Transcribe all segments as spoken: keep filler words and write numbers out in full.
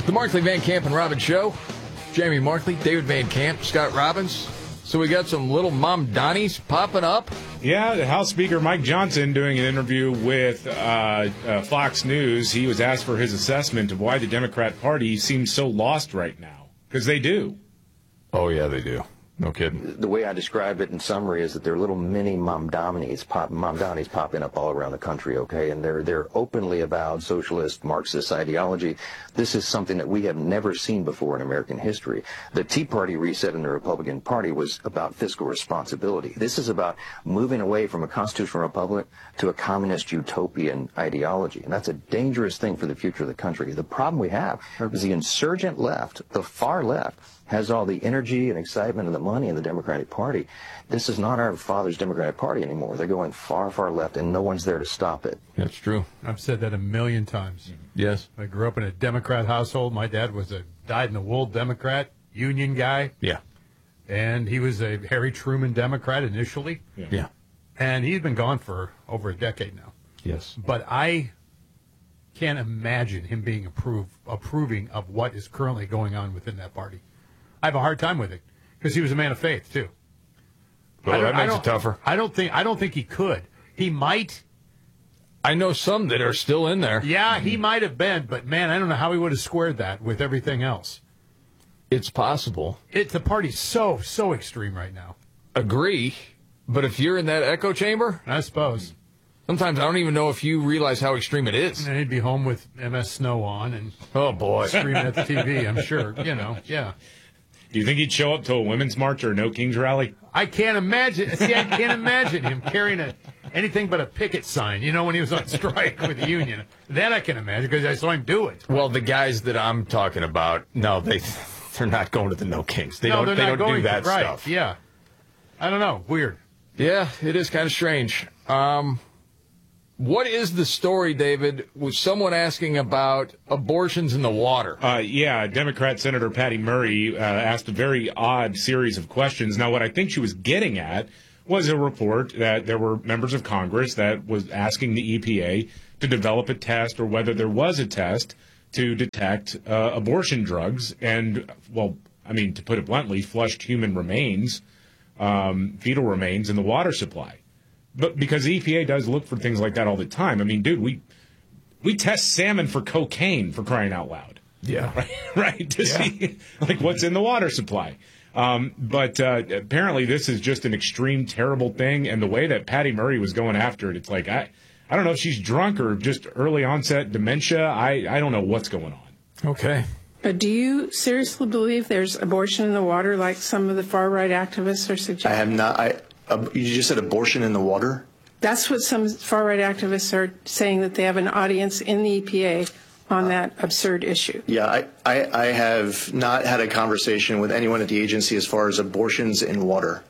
The Markley, Van Camp, and Robbins Show. Jamie Markley, David Van Camp, Scott Robbins. So we got some little Mom Donnies popping up. Yeah, the House Speaker Mike Johnson doing an interview with uh, uh, Fox News. He was asked for his assessment of why the Democrat Party seems so lost right now. Because they do. Oh, yeah, they do. No kidding. The way I describe it in summary is that they're little mini Mamdani's pop, Mamdani's popping up all around the country, okay? And they're they're openly avowed socialist, Marxist ideology. This is something that we have never seen before in American history. The Tea Party reset in the Republican Party was about fiscal responsibility. This is about moving away from a constitutional republic to a communist utopian ideology. And that's a dangerous thing for the future of the country. The problem we have is the insurgent left, the far left, has all the energy and excitement and the money in the Democratic Party. This is not our father's Democratic Party anymore. They're going far, far left, and no one's there to stop it. That's true. I've said that a million times. Yes. I grew up in a Democrat household. My dad was a dyed-in-the-wool Democrat, union guy. Yeah. And he was a Harry Truman Democrat initially. Yeah. yeah. And he's been gone for over a decade now. Yes. But I can't imagine him being approve, approving of what is currently going on within that party. I have a hard time with it because he was a man of faith too. Well, that makes it tougher. I don't think I don't think he could. He might. I know some that are still in there. Yeah, he might have been, but man, I don't know how he would have squared that with everything else. It's possible. It the party's so so extreme right now. Agree, but if you're in that echo chamber, I suppose. Sometimes I don't even know if you realize how extreme it is. And he'd be home with M S Snow on and oh boy, screaming at the T V. I'm sure, you know, yeah. Do you think he'd show up to a women's march or a No Kings rally? I can't imagine. See, I can't imagine him carrying a anything but a picket sign. You know, when he was on strike with the union. That I can imagine because I saw him do it. Well, the guys that I'm talking about, no, they they're not going to the No Kings. They no, don't. They not don't going do that to, right, stuff. Yeah, I don't know. Weird. Yeah, it is kind of strange. Um, what is the story, David? Was someone asking about abortions in the water? Uh, yeah, Democrat Senator Patty Murray uh, asked a very odd series of questions. Now, what I think she was getting at was a report that there were members of Congress that was asking the E P A to develop a test or whether there was a test to detect uh, abortion drugs and, well, I mean, to put it bluntly, flushed human remains, um, fetal remains in the water supply. But because the E P A does look for things like that all the time. I mean, dude, we we test salmon for cocaine, for crying out loud. Yeah. Right? right to yeah. see like what's in the water supply. Um, but uh, apparently this is just an extreme, terrible thing. And the way that Patty Murray was going after it, it's like, I, I don't know if she's drunk or just early onset dementia. I, I don't know what's going on. Okay. But do you seriously believe there's abortion in the water like some of the far-right activists are suggesting? I have not. I, uh, you just said abortion in the water? That's what some far-right activists are saying, that they have an audience in the E P A on that absurd issue. Yeah, I, I, I have not had a conversation with anyone at the agency as far as abortions in water.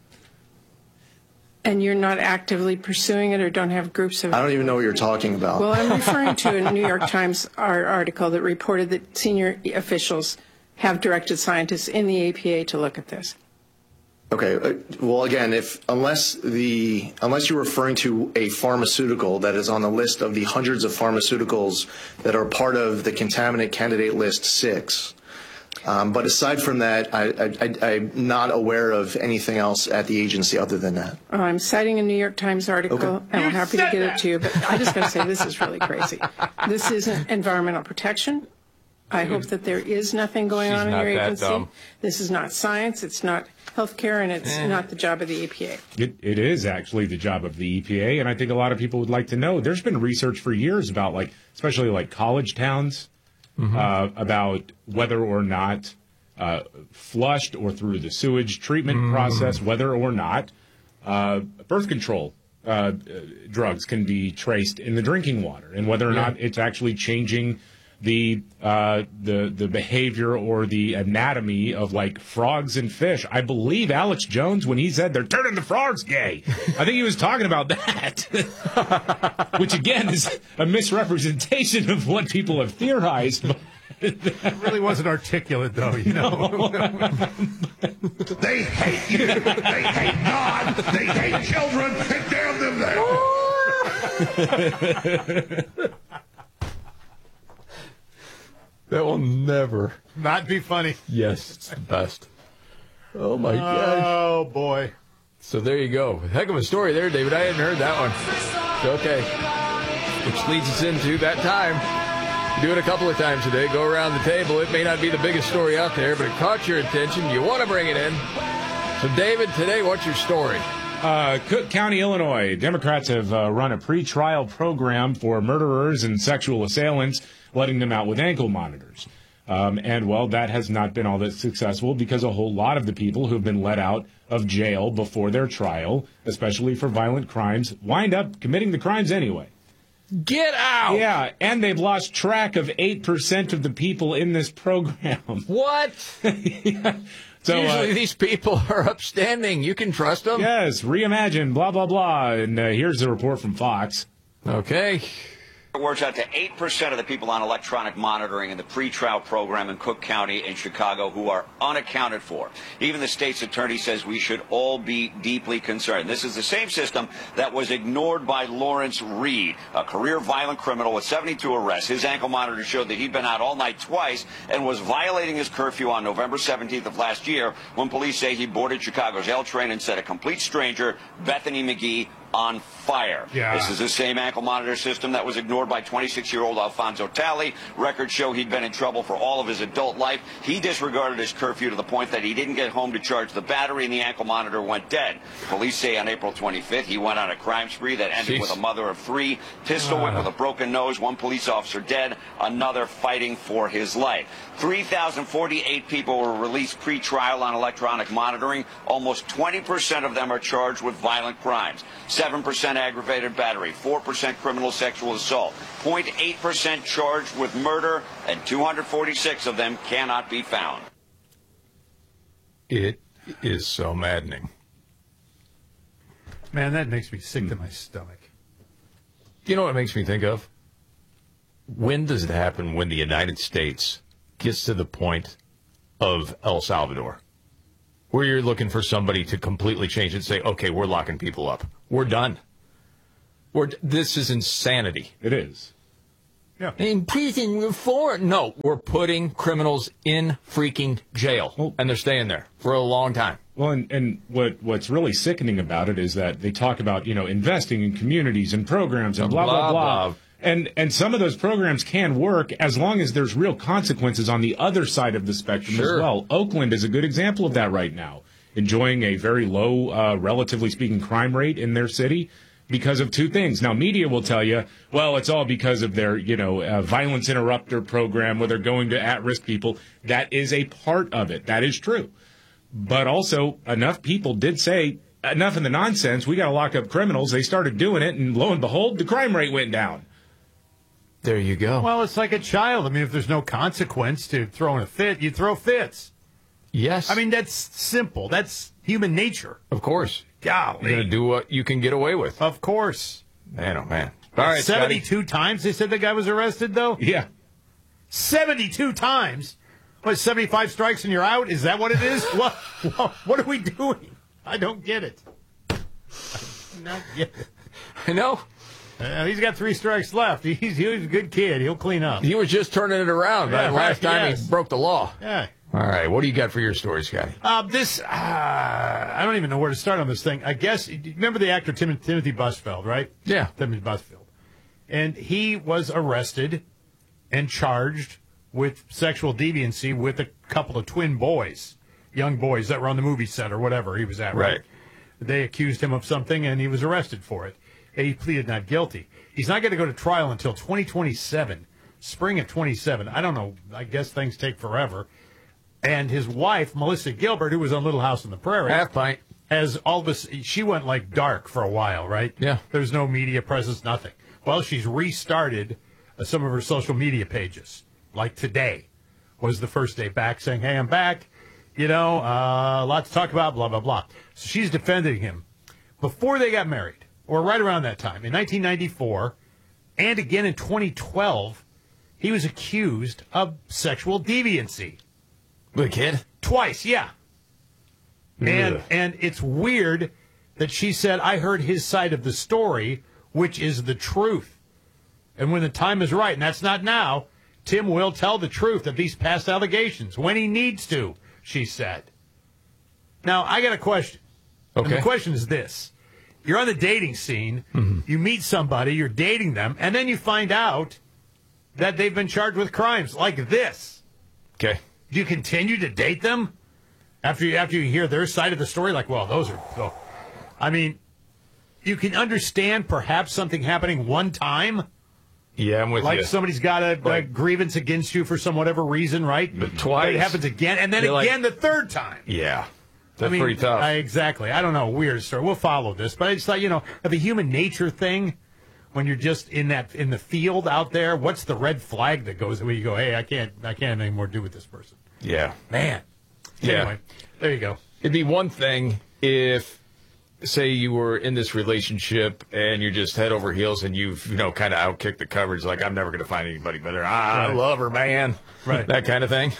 And you're not actively pursuing it or don't have groups of... I don't even know what you're talking about. Well, I'm referring to a New York Times article that reported that senior officials have directed scientists in the E P A to look at this. Okay. Uh, well, again, if unless the unless you're referring to a pharmaceutical that is on the list of the hundreds of pharmaceuticals that are part of the contaminant candidate list six. Um, but aside from that, I, I, I, I'm not aware of anything else at the agency other than that. Oh, I'm citing a New York Times article, Okay. and I'm happy to get it to you, but I just got to say this is really crazy. This isn't environmental protection. I hope that there is nothing going She's on in not your that agency. dumb. This is not science. It's not healthcare, and it's Eh. not the job of the E P A. It, it is actually the job of the E P A, and I think a lot of people would like to know. There's been research for years about, like, especially like college towns, mm-hmm. uh, about whether or not uh, flushed or through the sewage treatment mm. process, whether or not uh, birth control uh, drugs can be traced in the drinking water, and whether or yeah. not it's actually changing the uh, the the behavior or the anatomy of, like, frogs and fish. I believe Alex Jones, when he said they're turning the frogs gay, I think he was talking about that, which again is a misrepresentation of what people have theorized. It really wasn't articulate, though, you know. They hate you. They hate God. They hate children. And damn them there. That will never not be funny. Yes, it's the best. Oh, my gosh. Oh, boy. So there you go. Heck of a story there, David. I hadn't heard that one. Okay. Which leads us into that time. Do it a couple of times today. Go around the table. It may not be the biggest story out there, but it caught your attention. You want to bring it in. So, David, today, what's your story? Uh, Cook County, Illinois. Democrats have uh, run a pre-trial program for murderers and sexual assailants, letting them out with ankle monitors. Um, and, well, that has not been all that successful because a whole lot of the people who have been let out of jail before their trial, especially for violent crimes, wind up committing the crimes anyway. Get out! Yeah, and they've lost track of eight percent of the people in this program. What? Yeah. So, Usually uh, these people are upstanding. You can trust them. Yes, reimagine, blah, blah, blah. And uh, here's the report from Fox. Okay. It works out to eight percent of the people on electronic monitoring in the pretrial program in Cook County in Chicago who are unaccounted for. Even the state's attorney says we should all be deeply concerned. This is the same system that was ignored by Lawrence Reed, a career violent criminal with seventy-two arrests. His ankle monitor showed that he'd been out all night twice and was violating his curfew on November seventeenth of last year when police say he boarded Chicago's L train and set a complete stranger, Bethany McGee, on fire. Yeah. This is the same ankle monitor system that was ignored by twenty-six-year-old Alfonso Talley. Records show he'd been in trouble for all of his adult life. He disregarded his curfew to the point that he didn't get home to charge the battery and the ankle monitor went dead. Police say on April twenty-fifth he went on a crime spree that ended Jeez. with a mother of three, pistol whip with a broken nose, one police officer dead, another fighting for his life. three thousand forty-eight people were released pre-trial on electronic monitoring. Almost twenty percent of them are charged with violent crimes. seven percent aggravated battery, four percent criminal sexual assault, zero point eight percent charged with murder, and two hundred forty-six of them cannot be found. It is so maddening. Man, that makes me sick to my stomach. You know what it makes me think of? When does it happen when the United States gets to the point of El Salvador, where you're looking for somebody to completely change it and say, okay, we're locking people up. We're done. We're, this is insanity. It is. Yeah. In prison reform. No, we're putting criminals in freaking jail. Well, and they're staying there for a long time. Well, and, and what what's really sickening about it is that they talk about, you know, investing in communities and programs and blah, blah, blah. blah. blah. And and some of those programs can work as long as there's real consequences on the other side of the spectrum Sure. as well. Oakland is a good example of that right now, enjoying a very low, uh, relatively speaking, crime rate in their city because of two things. Now, media will tell you, well, it's all because of their, you know, uh, violence interrupter program where they're going to at-risk people. That is a part of it. That is true. But also, enough people did say, enough of the nonsense, we got to lock up criminals. They started doing it, and lo and behold, the crime rate went down. There you go. Well, it's like a child. I mean, if there's no consequence to throwing a fit, you throw fits. Yes. I mean, that's simple. That's human nature. of course. Golly. You're going to do what you can get away with. Of course. Man, oh, man. All right, Scotty. seventy-two times they said the guy was arrested, though? Yeah. seventy-two times? What, seventy-five strikes and you're out? Is that what it is? what, what, what are we doing? I don't get it. I do not get it. I know. Uh, he's got three strikes left. He's, he's a good kid. He'll clean up. He was just turning it around Yeah, right? last right, time yes. he broke the law. Yeah. All right, what do you got for your story, Scotty? Uh, this, uh, I don't even know where to start on this thing. I guess, remember the actor Tim, Timothy Busfield, right? Yeah. Timothy Busfield. And he was arrested and charged with sexual deviancy with a couple of twin boys, young boys that were on the movie set or whatever he was at, right? Right. They accused him of something, and he was arrested for it. He pleaded not guilty. He's not going to go to trial until twenty twenty-seven, spring of twenty-seven. I don't know. I guess things take forever. And his wife, Melissa Gilbert, who was on Little House on the Prairie, Half pint. has all this. She went like dark for a while, right? Yeah. There's no media presence, nothing. Well, she's restarted uh, some of her social media pages. Like today was the first day back, saying, "Hey, I'm back. You know, uh, a lot to talk about. Blah blah blah." So she's defending him before they got married, or right around that time in nineteen ninety-four, and again in twenty twelve. He was accused of sexual deviancy. The kid? Twice, yeah. And Ugh. and it's weird that she said, I heard his side of the story, which is the truth. And when the time is right, and that's not now, Tim will tell the truth of these past allegations when he needs to, she said. Now, I got a question. Okay. And the question is this. You're on the dating scene. Mm-hmm. You meet somebody. You're dating them. And then you find out that they've been charged with crimes like this. Okay. Do you continue to date them after you, after you hear their side of the story? Like, well, those are... Oh. I mean, you can understand perhaps something happening one time. Yeah, I'm with like you. Like somebody's got a, a grievance against you for some whatever reason, right? But twice. But it happens again, and then You're again like, the third time. Yeah. That's I mean, pretty tough. I, exactly. I don't know. Weird story. We'll follow this. But I just thought, you know, of a human nature thing, when you're just in that in the field out there, what's the red flag that goes where you go, hey, I can't I can't have any more to do with this person? Yeah. Man. Yeah. Anyway, there you go. It'd be one thing if, say, you were in this relationship and you're just head over heels and you've, you know, kind of outkicked the coverage, like, I'm never going to find anybody better. Ah, Right. I love her, man. Right. That kind of thing.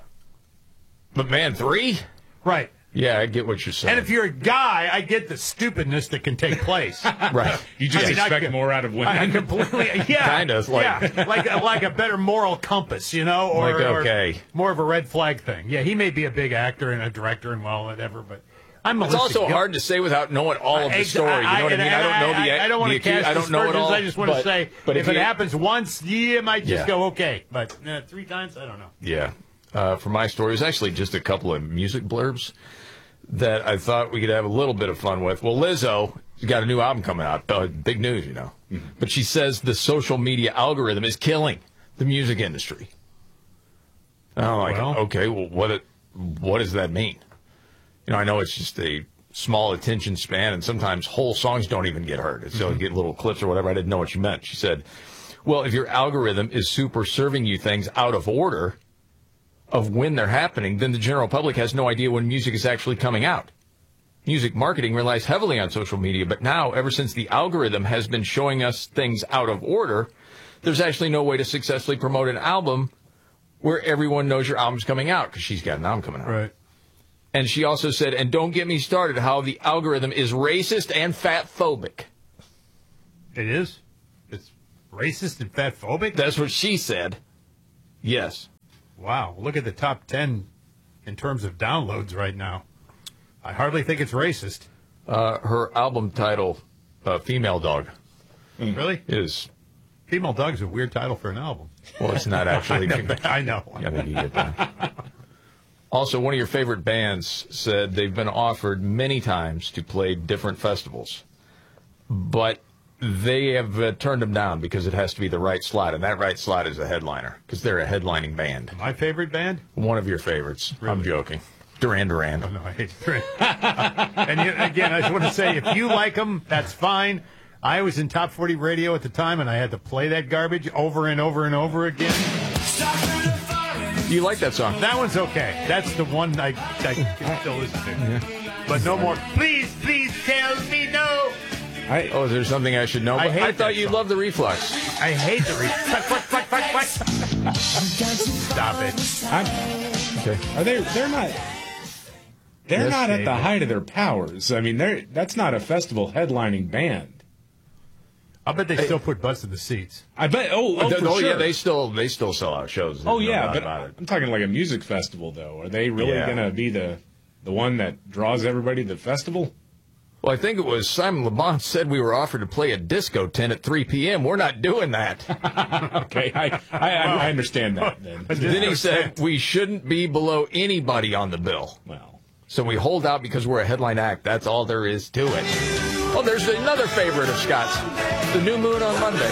But, man, three? Right. Yeah, I get what you're saying. And if you're a guy, I get the stupidness that can take place. Right. You just I mean, I expect could- more out of women. I completely, yeah, Kind of, like- yeah, like a, like a better moral compass, you know, or, Like, okay. or more of a red flag thing. Yeah, he may be a big actor and a director and well, whatever, but I'm. It's Melissa also Gil- hard to say without knowing all of the Ex- story. You know what I mean? and- I don't know the. I, I don't want the to accused- cast I don't know it aspersions. all. I just want but, to say, but if, if it you- happens once, you might just Yeah. go okay, but uh, three times, I don't know. Yeah. Uh, for my story, it was actually just a couple of music blurbs that I thought we could have a little bit of fun with. Well, Lizzo has got a new album coming out. Uh, big news, you know. Mm-hmm. But she says the social media algorithm is killing the music industry. And I'm like, Well. okay, well, what it, what does that mean? You know, I know it's just a small attention span, and sometimes whole songs don't even get heard. So you get little clips or whatever. I didn't know what you meant. She said, well, if your algorithm is super serving you things out of order of when they're happening, then the general public has no idea when music is actually coming out. Music marketing relies heavily on social media, but now, ever since the algorithm has been showing us things out of order, there's actually no way to successfully promote an album where everyone knows your album's coming out, because she's got an album coming out. Right. And she also said, and don't get me started, how the algorithm is racist and fat-phobic. It is? It's racist and fat-phobic? That's what she said. Yes. Wow, look at the top ten in terms of downloads right now. I hardly think it's racist. Uh, her album title, uh, Female Dog, Really? is, Female Dog's a weird title for an album. well, it's not actually. I know. I think you get that. Also, one of your favorite bands said they've been offered many times to play different festivals, but they have uh, turned them down because it has to be the right slot, and that right slot is a headliner, because they're a headlining band. My favorite band? One of your favorites. I'm Really? joking. Duran Duran. No, I hate it. And yet, again, I just want to say, if you like them, that's fine. I was in Top forty Radio at the time, and I had to play that garbage over and over and over again. Do you like that song? That one's okay. That's the one I, I can still listen to. Yeah. But no more. Please, please tell me no. I, Oh, is there something I should know? I hate I thought that you song. loved the Reflex. I hate the re- Fuck, fuck, fuck, fuck, fuck. Stop it. I'm, Okay. are they? They're not. They're Yes, not at the David. height of their powers. I mean, they're that's not a festival headlining band. I bet they still put butts in the seats. I bet. Oh, oh, for oh sure. yeah, they still they still sell out shows. Oh There's no yeah, doubt but about it. I'm talking like a music festival, though. Are they really Yeah. going to be the the one that draws everybody to the festival? Well, I think it was Simon Le Bon said we were offered to play a disco tent at three p.m. We're not doing that. Okay, I I, I understand that. Then. Then he said we shouldn't be below anybody on the bill. Well, So we hold out because we're a headline act. That's all there is to it. Oh, there's another favorite of Scott's. The New Moon on Monday.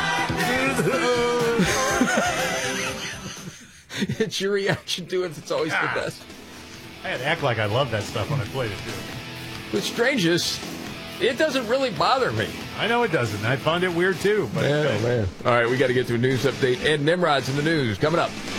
It's your reaction to it. It's always the best. I had to act like I love that stuff when I played it, too. The strangest, it doesn't really bother me. I know it doesn't. I found it weird, too. But Man, oh, man. All right, we got to get to a news update. Ed Nimrod's in the news. Coming up.